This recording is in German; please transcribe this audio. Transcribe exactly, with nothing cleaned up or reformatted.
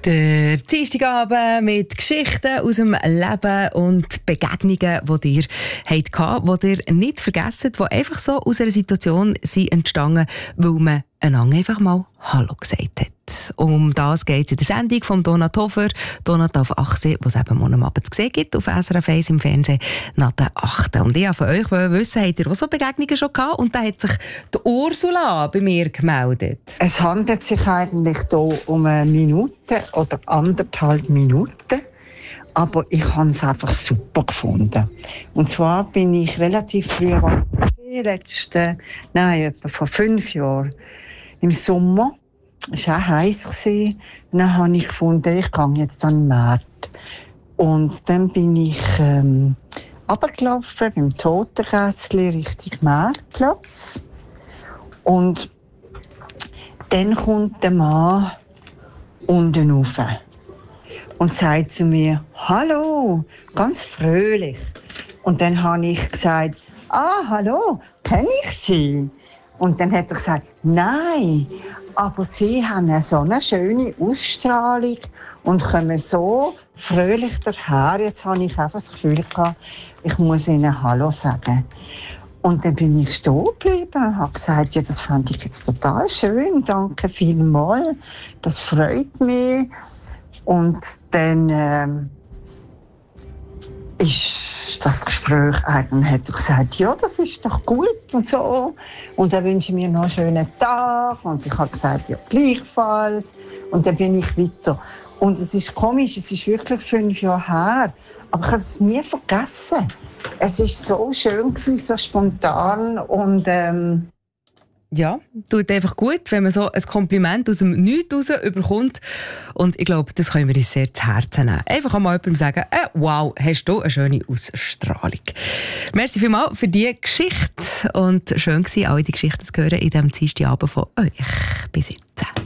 Der Dienstagabend mit Geschichten aus dem Leben und Begegnungen, die ihr hattet, die ihr nicht vergessen, die einfach so aus einer Situation sind entstanden, weil man einander einfach mal Hallo gesagt hat. Um das geht es in der Sendung von Donat Hofer, Donat auf Achse, die es eben morgen Abend zu sehen gibt, auf S R F eins im Fernsehen nach der achten. Und ich wollte von euch wissen, habt ihr auch so Begegnungen schon gehabt? Und da hat sich die Ursula bei mir gemeldet. Es handelt sich eigentlich hier um eine Minute oder anderthalb Minuten. Aber ich habe es einfach super gefunden. Und zwar bin ich relativ früh letzten, nein, etwa vor fünf Jahren, im Sommer. Es war auch heiß. Dann habe ich gefunden, ich gehe jetzt an den Markt. Und dann bin ich ähm, runtergelaufen beim Totengässli Richtung Marktplatz. Und dann kommt der Mann unten rauf und sagt zu mir, «Hallo», ganz fröhlich. Und dann habe ich gesagt, «Ah, hallo, kenne ich Sie?» Und dann hat er gesagt, «Nein, aber Sie haben eine so eine schöne Ausstrahlung und kommen so fröhlich daher. Jetzt habe ich einfach das Gefühl gehabt, ich muss Ihnen Hallo sagen.» Und dann bin ich stehen geblieben und habe gesagt, ja, das fand ich jetzt total schön, danke vielmals, das freut mich. Und dann ähm, ist das Gespräch eigentlich, hat er gesagt, ja, das ist doch gut und so. Und dann wünsche ich mir noch einen schönen Tag. Und ich habe gesagt, ja, gleichfalls. Und dann bin ich weiter. Und es ist komisch, es ist wirklich fünf Jahre her. Aber ich habe es nie vergessen. Es war so schön, so spontan und ähm ja, tut einfach gut, wenn man so ein Kompliment aus dem Nichts raus überkommt. Und ich glaube, das können wir uns sehr zu Herzen nehmen. Einfach einmal jemandem sagen, äh, wow, hast du eine schöne Ausstrahlung. Merci vielmals für diese Geschichte. Und schön war, alle die Geschichten zu hören in diesem Dienstagabend von euch. Bis jetzt.